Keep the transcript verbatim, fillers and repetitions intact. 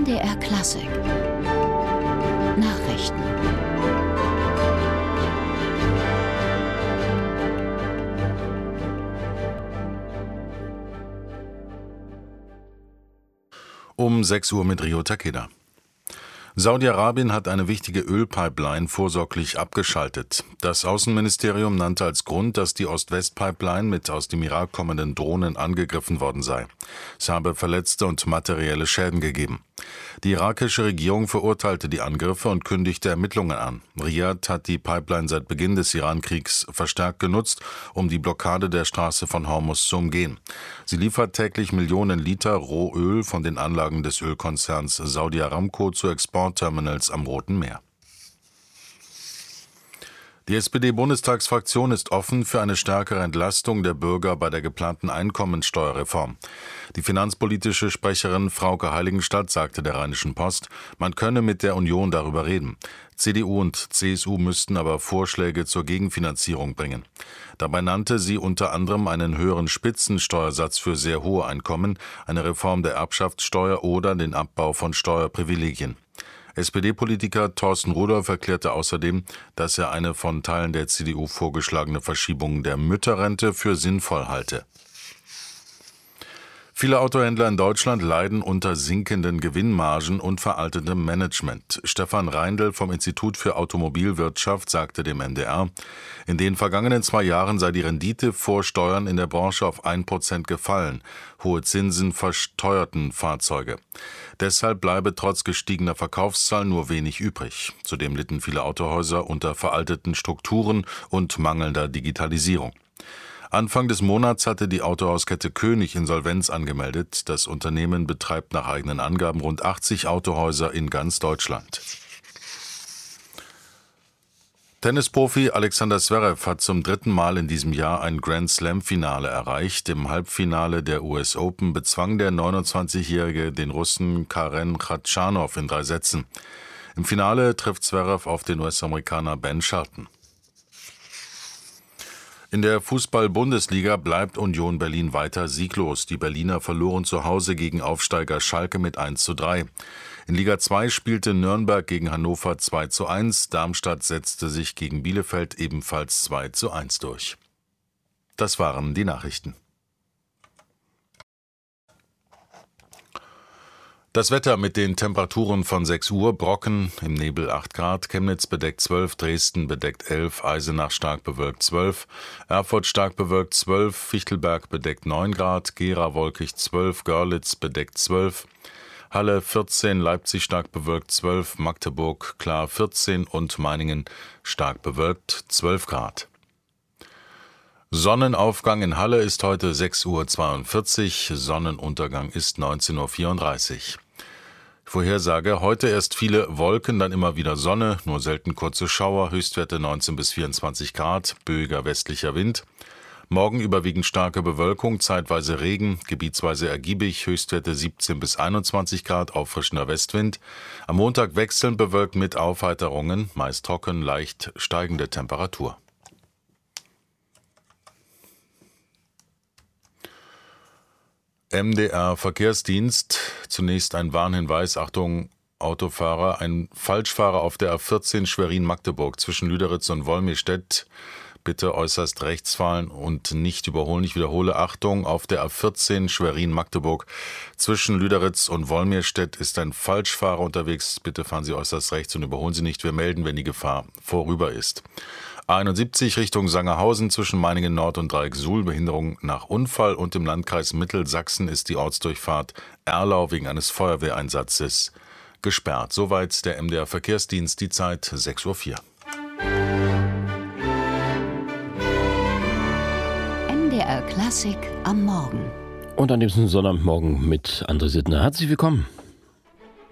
D R Klassik Nachrichten. Um sechs Uhr mit Rio Takeda. Saudi-Arabien hat eine wichtige Ölpipeline vorsorglich abgeschaltet. Das Außenministerium nannte als Grund, dass die Ost-West-Pipeline mit aus dem Irak kommenden Drohnen angegriffen worden sei. Es habe Verletzte und materielle Schäden gegeben. Die irakische Regierung verurteilte die Angriffe und kündigte Ermittlungen an. Riad hat die Pipeline seit Beginn des Iran-Kriegs verstärkt genutzt, um die Blockade der Straße von Hormuz zu umgehen. Sie liefert täglich Millionen Liter Rohöl von den Anlagen des Ölkonzerns Saudi Aramco zu Exportterminals am Roten Meer. Die S P D-Bundestagsfraktion ist offen für eine stärkere Entlastung der Bürger bei der geplanten Einkommensteuerreform. Die finanzpolitische Sprecherin Frauke Heiligenstadt sagte der Rheinischen Post, man könne mit der Union darüber reden. C D U und C S U müssten aber Vorschläge zur Gegenfinanzierung bringen. Dabei nannte sie unter anderem einen höheren Spitzensteuersatz für sehr hohe Einkommen, eine Reform der Erbschaftssteuer oder den Abbau von Steuerprivilegien. S P D-Politiker Thorsten Rudolph erklärte außerdem, dass er eine von Teilen der C D U vorgeschlagene Verschiebung der Mütterrente für sinnvoll halte. Viele Autohändler in Deutschland leiden unter sinkenden Gewinnmargen und veraltetem Management. Stefan Reindl vom Institut für Automobilwirtschaft sagte dem N D R, in den vergangenen zwei Jahren sei die Rendite vor Steuern in der Branche auf ein Prozent gefallen. Hohe Zinsen versteuerten Fahrzeuge. Deshalb bleibe trotz gestiegener Verkaufszahlen nur wenig übrig. Zudem litten viele Autohäuser unter veralteten Strukturen und mangelnder Digitalisierung. Anfang des Monats hatte die Autohauskette König Insolvenz angemeldet. Das Unternehmen betreibt nach eigenen Angaben rund achtzig Autohäuser in ganz Deutschland. Tennisprofi Alexander Zverev hat zum dritten Mal in diesem Jahr ein Grand-Slam-Finale erreicht. Im Halbfinale der U S Open bezwang der neunundzwanzigjährige den Russen Karen Khachanov in drei Sätzen. Im Finale trifft Zverev auf den U S-Amerikaner Ben Shelton. In der Fußball-Bundesliga bleibt Union Berlin weiter sieglos. Die Berliner verloren zu Hause gegen Aufsteiger Schalke mit eins zu drei. In Liga zwei spielte Nürnberg gegen Hannover zwei zu eins. Darmstadt setzte sich gegen Bielefeld ebenfalls zwei zu eins durch. Das waren die Nachrichten. Das Wetter mit den Temperaturen von sechs Uhr, Brocken im Nebel acht Grad, Chemnitz bedeckt zwölf, Dresden bedeckt elf, Eisenach stark bewölkt zwölf, Erfurt stark bewölkt zwölf, Fichtelberg bedeckt neun Grad, Gera wolkig zwölf, Görlitz bedeckt zwölf, Halle vierzehn, Leipzig stark bewölkt zwölf, Magdeburg klar vierzehn und Meiningen stark bewölkt zwölf Grad. Sonnenaufgang in Halle ist heute sechs Uhr zweiundvierzig, Sonnenuntergang ist neunzehn Uhr vierunddreißig. Vorhersage, heute erst viele Wolken, dann immer wieder Sonne, nur selten kurze Schauer, Höchstwerte neunzehn bis vierundzwanzig Grad, böiger westlicher Wind. Morgen überwiegend starke Bewölkung, zeitweise Regen, gebietsweise ergiebig, Höchstwerte siebzehn bis einundzwanzig Grad, auffrischender Westwind. Am Montag wechselnd bewölkt mit Aufheiterungen, meist trocken, leicht steigende Temperatur. M D R Verkehrsdienst, zunächst ein Warnhinweis, Achtung Autofahrer, ein Falschfahrer auf der A vierzehn Schwerin-Magdeburg zwischen Lüderitz und Wolmirstedt, bitte äußerst rechts fahren und nicht überholen. Ich wiederhole, Achtung, auf der A vierzehn Schwerin-Magdeburg zwischen Lüderitz und Wolmirstedt ist ein Falschfahrer unterwegs, bitte fahren Sie äußerst rechts und überholen Sie nicht, wir melden, wenn die Gefahr vorüber ist. A einundsiebzig Richtung Sangerhausen zwischen Meiningen Nord und Dreieck-Suhl, Behinderung nach Unfall, und im Landkreis Mittelsachsen ist die Ortsdurchfahrt Erlau wegen eines Feuerwehreinsatzes gesperrt. Soweit der M D R Verkehrsdienst, die Zeit sechs Uhr vier. M D R Klassik am Morgen. Und an diesem Sonnabendmorgen mit André Sittner. Herzlich willkommen.